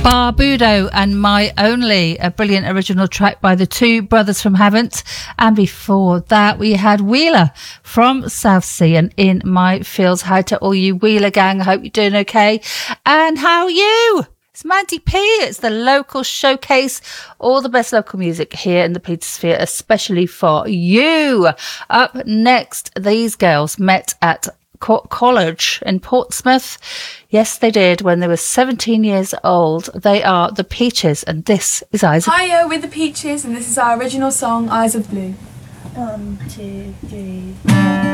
Barbudo and My Only, a brilliant original track by the two brothers from Havant. And before that, we had Wheeler from Southsea and In My Fields. Hi to all you Wheeler gang. I hope you're doing okay. And how are you? It's Mandy P. It's the local showcase. All the best local music here in the Petersphere, especially for you. Up next, these girls met at college in Portsmouth. Yes, they did when they were 17 years old. They are the Peaches, and this is Eyes of Blue. Hiya, we're the Peaches, and this is our original song, Eyes of Blue. 1, 2, 3, 4.